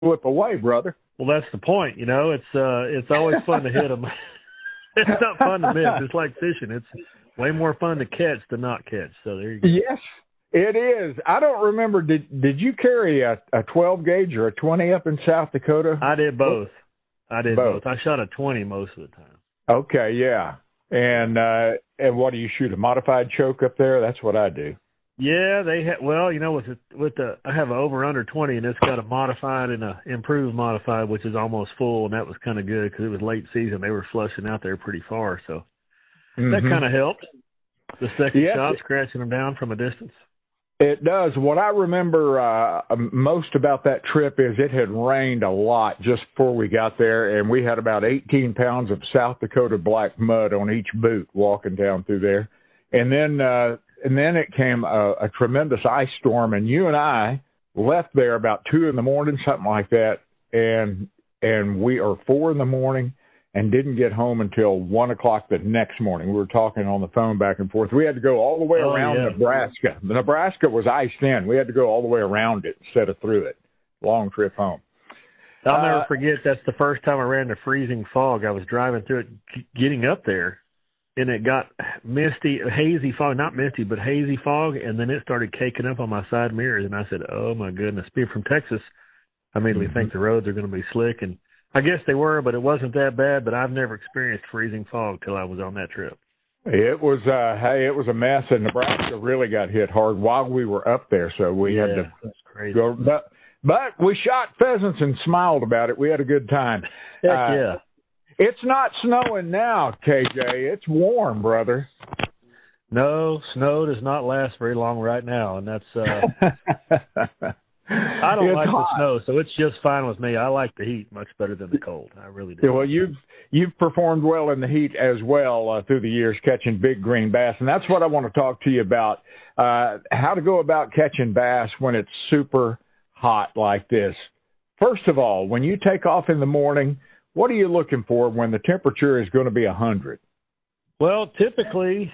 slip away, brother. Well, that's the point. It's always fun to hit them. It's not fun to miss. It's like fishing. It's way more fun to catch than not catch. So there you go. Yes, it is. I don't remember. Did you carry a 12 gauge or a 20 up in South Dakota? I did both. I shot a 20 most of the time. Okay, yeah. And what do you shoot? A modified choke up there? That's what I do. Yeah, they had. Well, I have an over under 20, and it's got a modified and a improved modified, which is almost full, and that was kind of good because it was late season. They were flushing out there pretty far, so that kind of helped. The second shot, scratching them down from a distance. It does. What I remember most about that trip is it had rained a lot just before we got there, and we had about 18 pounds of South Dakota black mud on each boot walking down through there, and then it came a tremendous ice storm, and you and I left there about 2 a.m, something like that, and we are 4 a.m. and didn't get home until 1 o'clock the next morning. We were talking on the phone back and forth. We had to go all the way around Nebraska. The Nebraska was iced in. We had to go all the way around it instead of through it. Long trip home. I'll never forget, that's the first time I ran into freezing fog. I was driving through it, getting up there, and it got misty, hazy fog, not misty, but hazy fog, and then it started caking up on my side mirrors, and I said, oh, my goodness. Being from Texas, I immediately think the roads are going to be slick, and I guess they were, but it wasn't that bad, but I've never experienced freezing fog till I was on that trip. It was, it was a mess, and Nebraska really got hit hard while we were up there, so we had to go. But we shot pheasants and smiled about it. We had a good time. Heck yeah. It's not snowing now, KJ. It's warm, brother. No, snow does not last very long right now, and that's I don't like the snow, so it's just fine with me. I like the heat much better than the cold. I really do. Yeah, well, you've performed well in the heat as well through the years, catching big green bass, and that's what I want to talk to you about, how to go about catching bass when it's super hot like this. First of all, when you take off in the morning, what are you looking for when the temperature is going to be 100? Well, typically,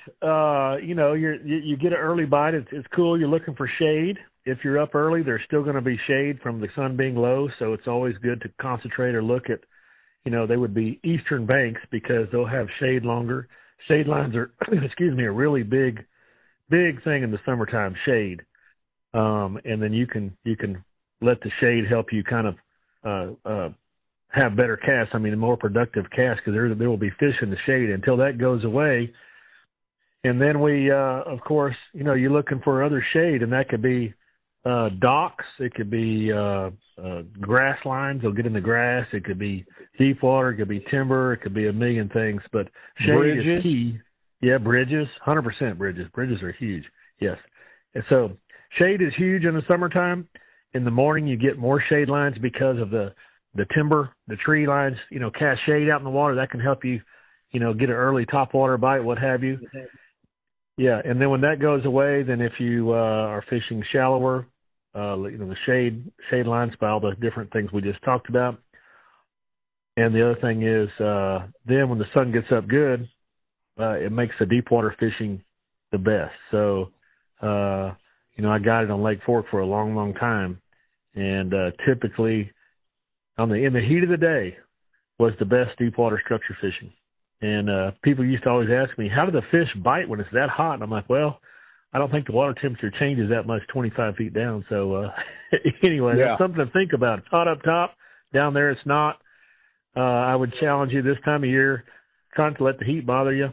you get an early bite. It's cool. You're looking for shade. If you're up early, there's still going to be shade from the sun being low, so it's always good to concentrate or look at, they would be eastern banks because they'll have shade longer. Shade lines are, a really big thing in the summertime, shade. And then you can let the shade help you kind of have better casts. A more productive casts because there will be fish in the shade until that goes away. And then we, of course, you're looking for other shade, and that could be docks. It could be grass lines. They'll get in the grass. It could be deep water. It could be timber. It could be a million things. But shade is key. Yeah, bridges, 100% bridges. Bridges are huge. Yes. And so shade is huge in the summertime. In the morning, you get more shade lines because of the timber, the tree lines. Cast shade out in the water. That can help you, get an early top water bite, what have you. Yeah, and then when that goes away, then if you are fishing shallower, the shade lines by all the different things we just talked about. And the other thing is then when the sun gets up good, it makes the deep water fishing the best. So, I guided on Lake Fork for a long, long time, and typically in the heat of the day was the best deep water structure fishing. And people used to always ask me, how do the fish bite when it's that hot? And I'm like, well, I don't think the water temperature changes that much 25 feet down. So anyway, that's something to think about. It's hot up top. Down there it's not. I would challenge you this time of year, trying to let the heat bother you.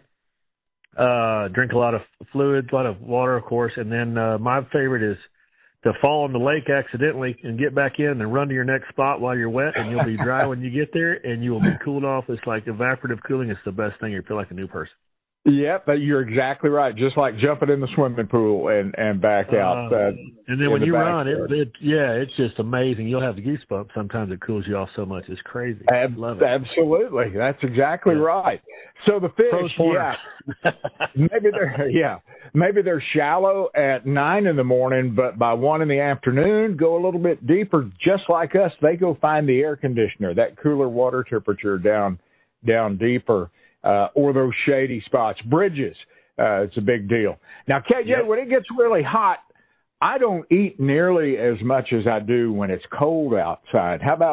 Drink a lot of fluids, a lot of water, of course. And then my favorite is to fall in the lake accidentally and get back in and run to your next spot while you're wet, and you'll be dry when you get there, and you will be cooled off. It's like evaporative cooling. It's the best thing. You feel like a new person. Yeah, but you're exactly right. Just like jumping in the swimming pool and back out. And then when you run, it's just amazing. You'll have the goosebumps. Sometimes it cools you off so much. It's crazy. Love it. Absolutely. That's exactly right. So the fish, maybe they're shallow at 9 in the morning, but by 1 in the afternoon, go a little bit deeper. Just like us, they go find the air conditioner, that cooler water temperature down deeper. Or those shady spots. Bridges, it's a big deal. Now, KJ, when it gets really hot, I don't eat nearly as much as I do when it's cold outside. How about